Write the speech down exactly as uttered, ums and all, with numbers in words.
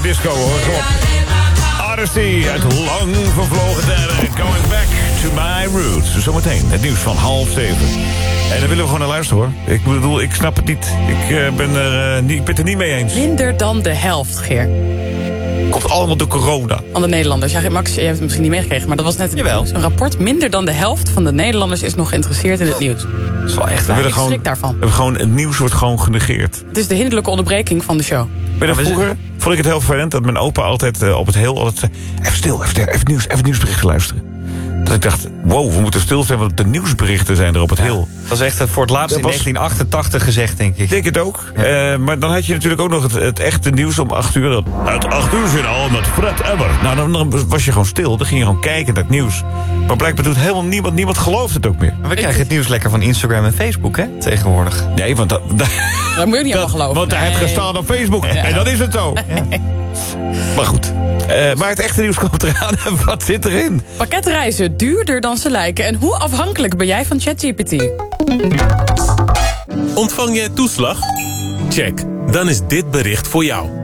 disco, hoor. Kom op. Odyssey uit lang vervlogen tijden. Going back to my roots. Zometeen het nieuws van half zeven. En daar willen we gewoon naar luisteren, hoor. Ik bedoel, ik snap het niet. Ik, uh, ben, er, uh, niet, ik ben het er niet mee eens. Minder dan de helft, Geer. Komt allemaal door corona. Van de Nederlanders. Ja, Max, je hebt het misschien niet meegekregen, maar dat was net een, een rapport. Minder dan de helft van de Nederlanders is nog geïnteresseerd in het nieuws. Dat is wel echt. Ja, we ik gewoon, schrik daarvan. We gewoon, het nieuws wordt gewoon genegeerd. Het is de hinderlijke onderbreking van de show. Ben je vroeger vond ik het heel vervelend dat mijn opa altijd uh, op het heel altijd zei, even stil, even stil, even nieuws, even nieuwsberichten luisteren. Dat ik dacht, wow, we moeten stil zijn, want de nieuwsberichten zijn er op het heel. Dat was echt voor het laatst in was negentien achtentachtig gezegd, denk ik. Ik denk het ook. Ja. Uh, maar dan had je natuurlijk ook nog het, het echte nieuws om acht uur. Het acht uur journaal met Fred Emmer. Nou, dan, dan was je gewoon stil. Dan ging je gewoon kijken naar het nieuws. Maar blijkbaar doet helemaal niemand, niemand gelooft het ook meer. Maar we krijgen het nieuws lekker van Instagram en Facebook, hè, tegenwoordig. Nee, want dat... dat, dat moet je niet allemaal geloven. Want daar nee. heeft gestaan op Facebook. Ja. En dan is het zo. Ja. Maar goed. Uh, maar het echte nieuws komt eraan. En wat zit erin? Pakketreizen duurder dan ze lijken. En hoe afhankelijk ben jij van ChatGPT? Ontvang jij toeslag? Check. Dan is dit bericht voor jou.